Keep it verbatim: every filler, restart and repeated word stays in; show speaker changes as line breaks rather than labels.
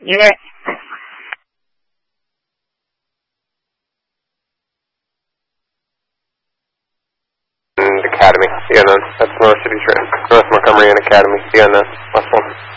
Yeah.
Academy, C N N. That's North City Train. North Montgomery and Academy, C N N. Last one.